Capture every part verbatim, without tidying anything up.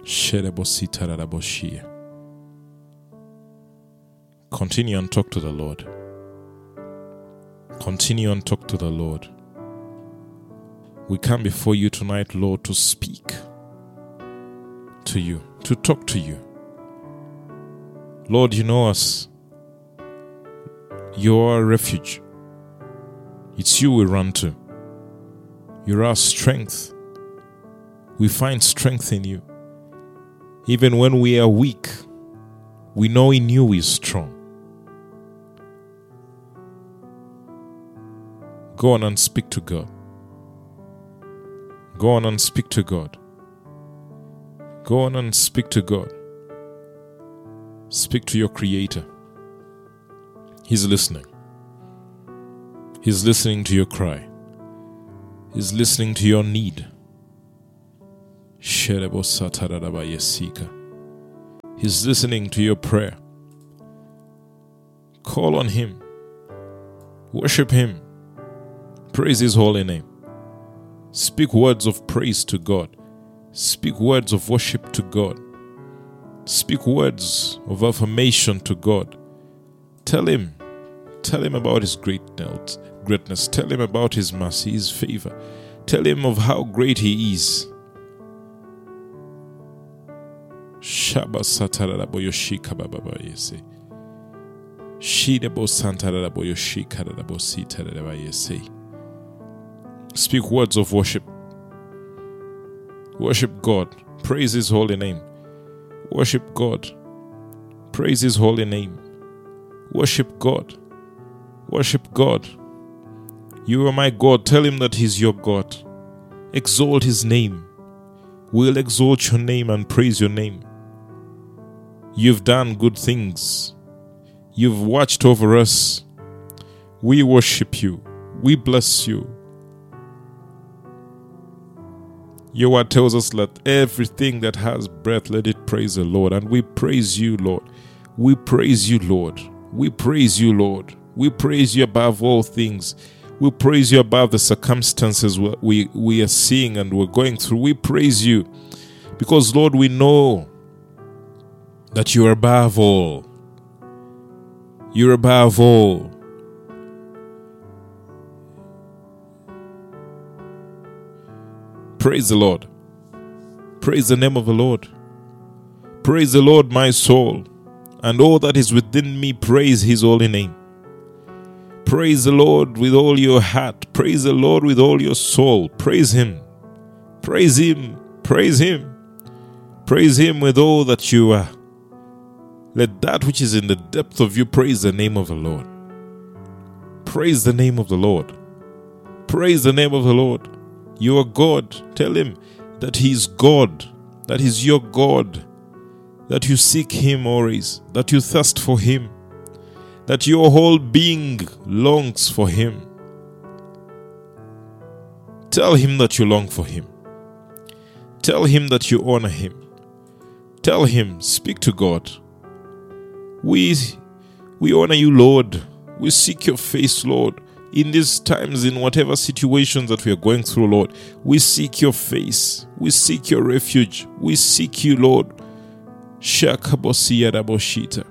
Sherebo-sitara-raboshia. Continue and talk to the Lord. Continue and talk to the Lord. We come before you tonight, Lord, to speak to you, to talk to you. Lord, you know us. You're our refuge. It's you we run to. You're our strength. We find strength in you. Even when we are weak, we know in you we are strong. Go on and speak to God. Go on and speak to God. Go on and speak to God. Speak to your Creator. He's listening. He's listening to your cry. He's listening to your need. He's listening to your prayer. Call on Him. Worship Him. Praise His holy name. Speak words of praise to God. Speak words of worship to God. Speak words of affirmation to God. Tell Him. Tell Him about His greatness. greatness. Tell Him about His mercy, His favor. Tell Him of how great He is. Shaba satara boyoshi kababa yese. Shidebo santara boyoshi karabo sitara yese. Speak words of worship. Worship God. Praise His holy name. Worship God. Praise His holy name. Worship God. Worship God. You are my God. Tell Him that He's your God. Exalt His name. We'll exalt your name and praise your name. You've done good things. You've watched over us. We worship you. We bless you. Your word tells us that everything that has breath, let it praise the Lord. And we praise you, Lord. We praise you, Lord. We praise you, Lord. We praise you above all things. We praise you above the circumstances we, we are seeing and we're going through. We praise you because, Lord, we know that you are above all. You're above all. Praise the Lord. Praise the name of the Lord. Praise the Lord, my soul, and all that is within me, praise His holy name. Praise the Lord with all your heart. Praise the Lord with all your soul. Praise Him. Praise Him. Praise Him. Praise Him with all that you are. Let that which is in the depth of you praise the name of the Lord. Praise the name of the Lord. Praise the name of the Lord. You are God. Tell Him that He is God, that He's your God, that you seek Him always, that you thirst for Him, that your whole being longs for Him. Tell Him that you long for Him. Tell Him that you honor Him. Tell Him, speak to God. We, we honor you, Lord. We seek your face, Lord. In these times, in whatever situations that we are going through, Lord, we seek your face. We seek your refuge. We seek you, Lord. Shakabosiyadaboshita.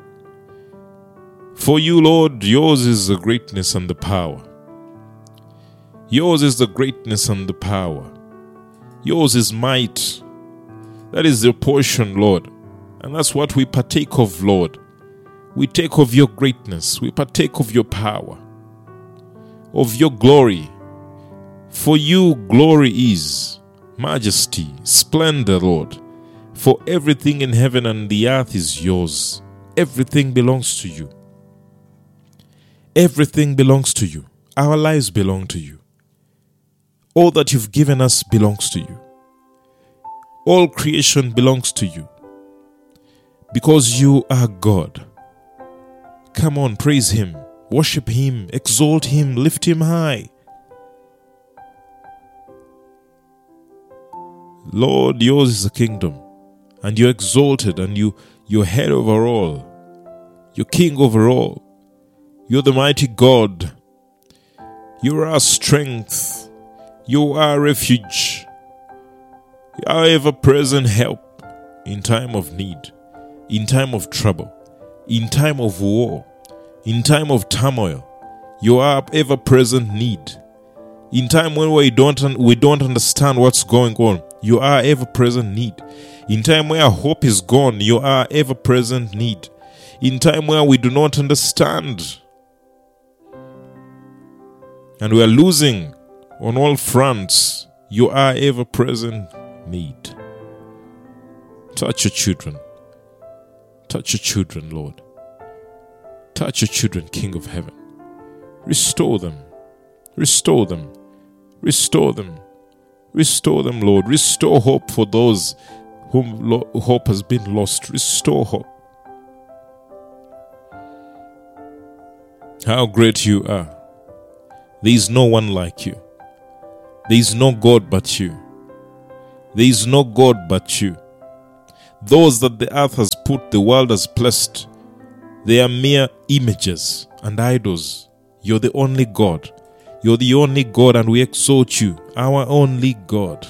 For you, Lord, yours is the greatness and the power. Yours is the greatness and the power. Yours is might. That is the portion, Lord. And that's what we partake of, Lord. We take of your greatness. We partake of your power, of your glory. For you, glory is majesty, splendor, Lord. For everything in heaven and the earth is yours. Everything belongs to you. Everything belongs to you. Our lives belong to you. All that you've given us belongs to you. All creation belongs to you. Because you are God. Come on, praise Him. Worship Him. Exalt Him. Lift Him high. Lord, yours is the kingdom. And you're exalted and you, you're head over all. You're king over all. You're the mighty God. You're our strength. You are our refuge. You are ever-present help. in time of need, in time of trouble, in time of war, in time of turmoil. You are ever-present need. In time when we don't we don't understand what's going on, you are ever-present need. In time where hope is gone, you are ever-present need. In time where we do not understand and we are losing on all fronts, you are ever-present need. Touch your children. Touch your children, Lord. Touch your children, King of Heaven. Restore them. Restore them. Restore them. Restore them, Lord. Restore hope for those whom lo- hope has been lost. Restore hope. How great you are. There is no one like you. There is no God but you. There is no God but you. Those that the earth has put, the world has blessed, they are mere images and idols. You're the only God. You're the only God, and we exalt you, our only God.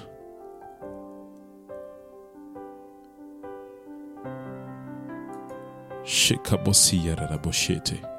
Shekabosi yararaboshete.